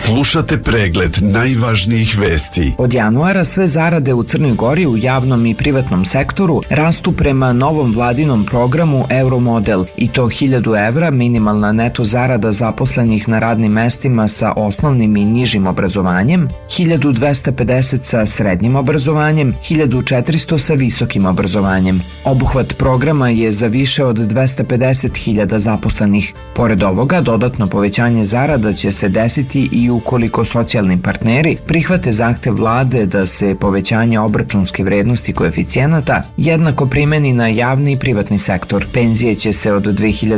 Slušate pregled najvažnijih vesti. Od januara sve zarade u Crnoj Gori u javnom i privatnom sektoru rastu prema novom vladinom programu Euromodel i to 1000 evra minimalna neto zarada zaposlenih na radnim mestima sa osnovnim i nižim obrazovanjem, 1250 sa srednjim obrazovanjem, 1400 sa visokim obrazovanjem. Obuhvat programa je za više od 250.000 zaposlenih. Pored ovoga, dodatno povećanje zarada će se desiti i ukoliko socijalni partneri prihvate zahtev vlade da se povećanje obračunske vrednosti koeficijenata jednako primeni na javni i privatni sektor. Penzije će se od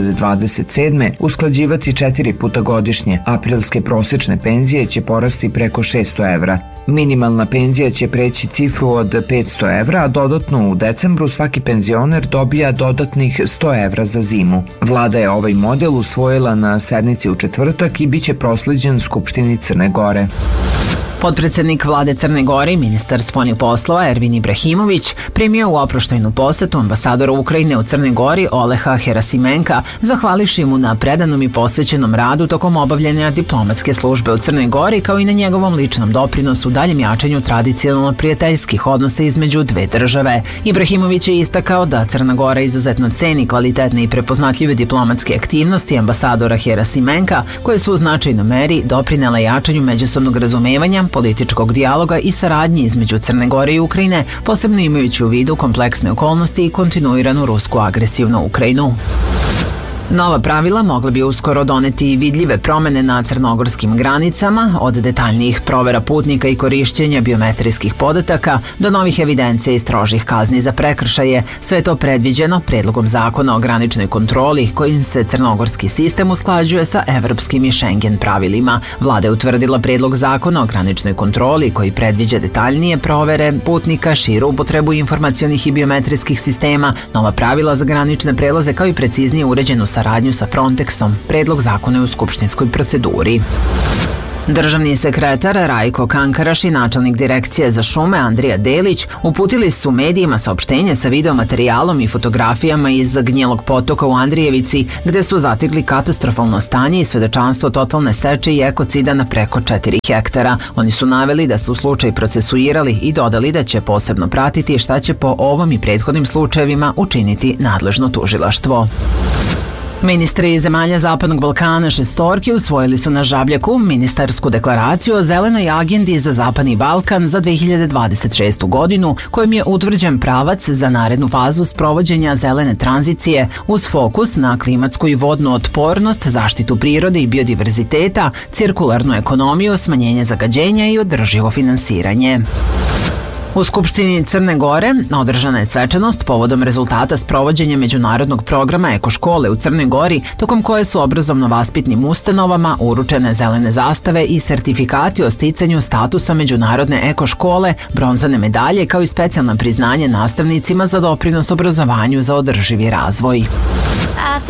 2027. usklađivati 4 puta godišnje. Aprilske prosečne penzije će porasti preko 600 evra. Minimalna penzija će preći cifru od 500 evra, a dodatno u decembru svaki penzioner dobija dodatnih 100 evra za zimu. Vlada je ovaj model usvojila na sednici u četvrtak i biće prosleđen Skupštini Crne Gore. Potpredsednik vlade Crne Gore i ministar spoljnih poslova Ervin Ibrahimović primio u oproštajnu posetu ambasadora Ukrajine u Crnoj Gori Oleha Herasimenka, zahvalivši mu na predanom i posvećenom radu tokom obavljanja diplomatske službe u Crnoj Gori, kao i na njegovom ličnom doprinosu u daljem jačanju tradicionalno prijateljskih odnosa između dve države. Ibrahimović je istakao da Crna Gora izuzetno ceni kvalitetne i prepoznatljive diplomatske aktivnosti ambasadora Herasimenka, koje su u značajnoj meri doprinele jačanju međusobnog razumevanja, političkog dijaloga i saradnje između Crne Gore i Ukrajine, posebno imajući u vidu kompleksne okolnosti i kontinuiranu rusku agresiju na Ukrajinu. Nova pravila mogla bi uskoro doneti i vidljive promene na crnogorskim granicama, od detaljnijih provera putnika i korišćenja biometrijskih podataka do novih evidencija i strožih kazni za prekršaje. Sve to predviđeno predlogom zakona o graničnoj kontroli, kojim se crnogorski sistem usklađuje sa evropskim i Schengen pravilima. Vlada je utvrdila predlog zakona o graničnoj kontroli koji predviđa detaljnije provere putnika, širu upotrebu informacionih i biometrijskih sistema, nova pravila za granične prelaze, kao i preciznije uređenu saradnju sa Frontexom. Predlog zakona je u skupštinskoj proceduri. Državni sekretar Rajko Kankaraš i načelnik direkcije za šume Andrija Delić uputili su medijima saopštenje sa videomaterijalom i fotografijama iz Gnjelog potoka u Andrijevici, gde su zatekli katastrofalno stanje i svedočanstvo totalne seče i ekocida na preko 4 hektara. Oni su naveli da su slučaj procesuirali i dodali da će posebno pratiti šta će po ovom i prethodnim slučajevima učiniti nadležno tužilaštvo. Ministri zemalja Zapadnog Balkana šestorke usvojili su na Žabljaku ministarsku deklaraciju o zelenoj agendi za Zapadni Balkan za 2026. godinu, kojim je utvrđen pravac za narednu fazu sprovođenja zelene tranzicije uz fokus na klimatsku i vodnu otpornost, zaštitu prirode i biodiverziteta, cirkularnu ekonomiju, smanjenje zagađenja i održivo finansiranje. U Skupštini Crne Gore održana je svečanost povodom rezultata sprovođenja međunarodnog programa Ekoškole u Crnoj Gori, tokom koje su obrazovno-vaspitnim ustanovama uručene zelene zastave i sertifikati o sticanju statusa međunarodne ekoškole, bronzane medalje, kao i specijalna priznanje nastavnicima za doprinos obrazovanju za održivi razvoj.